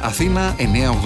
Αθήνα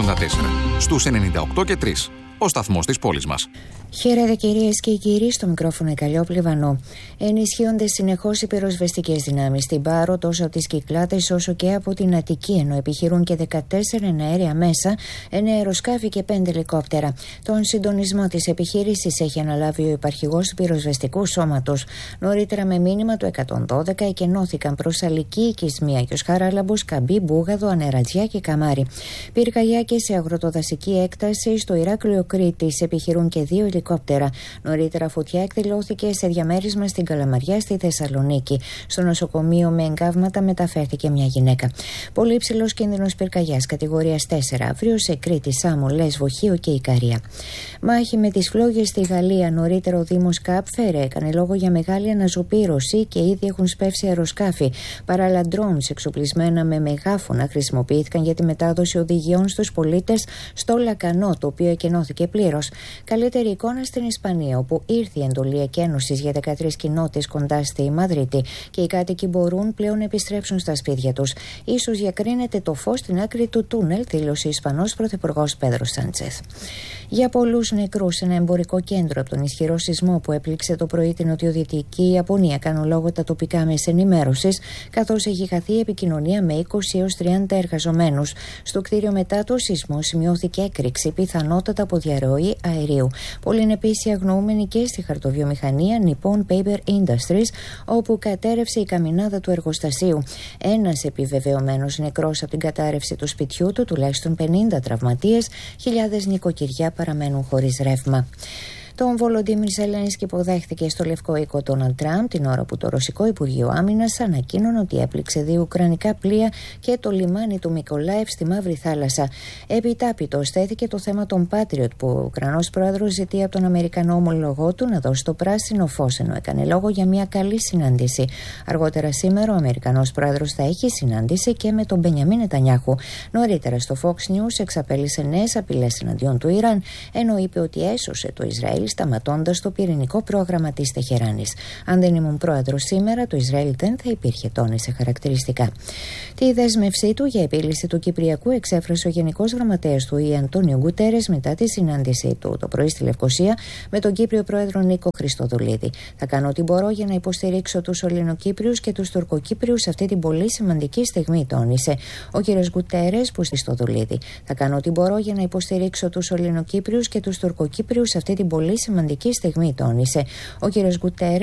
984. Στους 98 και 3. Ο σταθμός της πόλης μας. Χαίρετε κυρίες και κύριοι, στο μικρόφωνο η Καλλιόπη Βανό. Ενισχύονται συνεχώς οι πυροσβεστικές δυνάμεις στην Πάρο, τόσο από τις Κυκλάδες όσο και από την Αττική, ενώ επιχειρούν και 14 εναέρια μέσα, 9 αεροσκάφη και 5 ελικόπτερα. Τον συντονισμό της επιχείρησης έχει αναλάβει ο υπαρχηγός του πυροσβεστικού σώματος. Νωρίτερα, με μήνυμα του 112, εκενώθηκαν προς Αλική, Οικισμία, Άγιος Χαράλαμπος, Καμπή, Μπούγαδο, Ανερατζιά και Καμάρι. Πυρκαγιά και σε αγροτοδασική έκταση στο Ηράκλειο Κρήτης επιχειρούν και 2 ελικόπτερα. Νωρίτερα, φωτιά εκδηλώθηκε σε διαμέρισμα στην Καλαμαριά στη Θεσσαλονίκη. Στο νοσοκομείο με εγκάβματα μεταφέρθηκε μια γυναίκα. Πολύ υψηλός κίνδυνος πυρκαγιάς κατηγορίας 4 αύριο σε Κρήτη, Σάμο, Λέσβο, Χίο και Ικαρία. Μάχη με τις φλόγες στη Γαλλία. Νωρίτερα, ο Δήμος Κάπφερε έκανε λόγο για μεγάλη αναζωπήρωση και ήδη έχουν σπεύσει αεροσκάφη. Παράλληλα, drones εξοπλισμένα με μεγάφωνα χρησιμοποιήθηκαν για τη μετάδοση οδηγιών στους πολίτες στο Λακανό, το οποίο εκενώθηκε πλήρως. Καλύτερη εικόνα στην Ισπανία, όπου ήρθε η εντολή εκένωσης για 13 κοινότητες κοντά στη Μαδρίτη και οι κάτοικοι μπορούν πλέον να επιστρέψουν στα σπίτια τους. Ίσως διακρίνεται το φως στην άκρη του τούνελ, δήλωσε ο Ισπανός Πρωθυπουργός Πέδρο Σάντσεθ. Για πολλούς νεκρούς, ένα εμπορικό κέντρο από τον ισχυρό σεισμό που έπληξε το πρωί την νοτιοδυτική Ιαπωνία κάνουν λόγο τα τοπικά μέσα ενημέρωσης, καθώς έχει χαθεί η επικοινωνία με 20 έως 30 εργαζομένους. Στο κτίριο μετά το σεισμό σημειώθηκε έκρηξη, πιθανότατα από διαρροή αερίου. Πολλοί είναι επίσης αγνοούμενοι και στη χαρτοβιομηχανία Nippon Paper Industries, όπου κατέρευσε η καμινάδα του εργοστασίου. Ένας επιβεβαιωμένος νεκρός από την κατάρρευση του σπιτιού του, τουλάχιστον 50 τραυματίες, χιλιάδες νοικοκυριά παραμένουν χωρίς ρεύμα. Τον Βολοντίμιρ Ζελένσκι υποδέχθηκε στο Λευκό Οίκο Ντόναλντ Τραμπ την ώρα που το Ρωσικό Υπουργείο Άμυνας ανακοίνωνε ότι έπληξε 2 ουκρανικά πλοία και το λιμάνι του Μικολάευ στη Μαύρη Θάλασσα. Επιτάπητος θέθηκε το θέμα των Patriot, που ο Ουκρανός πρόεδρος ζητεί από τον Αμερικανό ομολογό του να δώσει το πράσινο φως, ενώ έκανε λόγο για μια καλή συνάντηση. Αργότερα σήμερα ο Αμερικανός πρόεδρος θα έχει συνάντηση και με τον Μπενιαμίν Νετανιάχου. Νωρίτερα στο Fox News εξαπέλυσε νέες απειλές εναντίον του Ιράν, ενώ είπε ότι έσωσε το Ισραήλ σταματώντας το πυρηνικό πρόγραμμα της Τεχεράνης. Αν δεν ήμουν πρόεδρος σήμερα, το Ισραήλ δεν θα υπήρχε, τόνισε χαρακτηριστικά. Τη δέσμευσή του για επίλυση του Κυπριακού εξέφρασε ο Γενικός Γραμματέας του ΟΗΕ Αντώνιο Γκουτέρες μετά τη συνάντησή του το πρωί στη Λευκοσία με τον Κύπριο πρόεδρο Νίκο Χριστοδουλίδη. Θα κάνω ό,τι μπορώ για να υποστηρίξω τους Ελληνοκύπριους και τους Τουρκοκύπριους σε αυτή την πολύ σημαντική στιγμή, τόνισε ο κ. Γκουτέρες που Χριστοδουλίδη. Θα κάνω ό,τι μπορώ για να υποστηρίξω τους Ελληνοκύπριους και τους Τουρκοκύπριους σε αυτή την πολύ σημαντική στιγμή, τόνισε ο κ. Γκουτέρες.